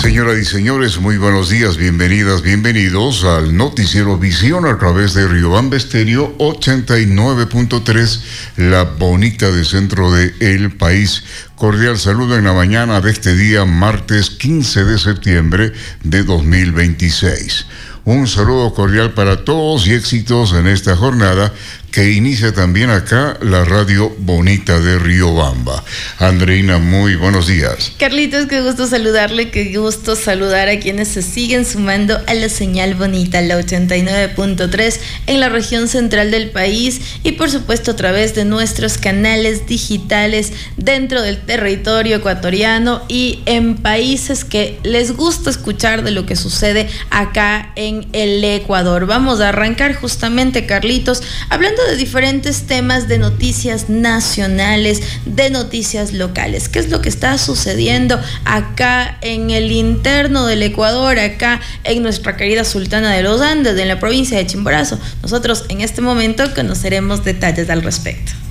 Señoras y señores, muy buenos días, bienvenidas, bienvenidos al Noticiero Visión a través de Riobamba Estéreo 89.3, la bonita de centro del país. Cordial saludo en la mañana de este día, martes 15 de septiembre de 2026. Un saludo cordial para todos y éxitos en esta jornada que inicia también acá la radio bonita de Riobamba. Andreina, muy buenos días. Carlitos, qué gusto saludarle, qué gusto saludar a quienes se siguen sumando a la señal bonita, la 89.3 en la región central del país y por supuesto a través de nuestros canales digitales dentro del territorio ecuatoriano y en países que les gusta escuchar de lo que sucede acá en el Ecuador. Vamos a arrancar justamente, Carlitos, hablando de diferentes temas de noticias nacionales, de noticias locales. ¿Qué es lo que está sucediendo acá en el interno del Ecuador, acá en nuestra querida Sultana de los Andes, en la provincia de Chimborazo? Nosotros en este momento conoceremos detalles al respecto.